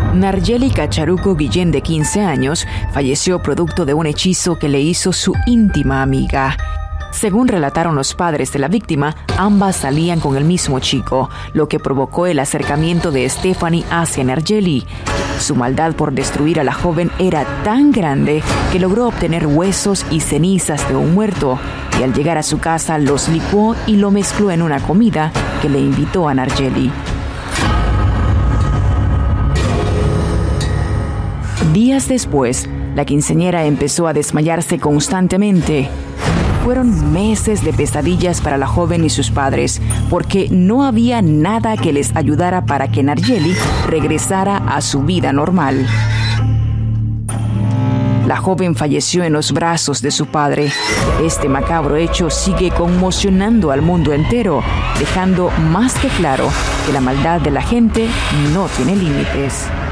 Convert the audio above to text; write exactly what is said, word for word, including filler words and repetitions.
Nargeli Cacharuco Guillén, de quince años, falleció producto de un hechizo que le hizo su íntima amiga. Según relataron los padres de la víctima, ambas salían con el mismo chico, lo que provocó el acercamiento de Stephanie hacia Nargeli. Su maldad por destruir a la joven era tan grande que logró obtener huesos y cenizas de un muerto, y al llegar a su casa los licuó y lo mezcló en una comida que le invitó a Nargeli. Días después, la quinceañera empezó a desmayarse constantemente. Fueron meses de pesadillas para la joven y sus padres, porque no había nada que les ayudara para que Nargeli regresara a su vida normal. La joven falleció en los brazos de su padre. Este macabro hecho sigue conmocionando al mundo entero, dejando más que claro que la maldad de la gente no tiene límites.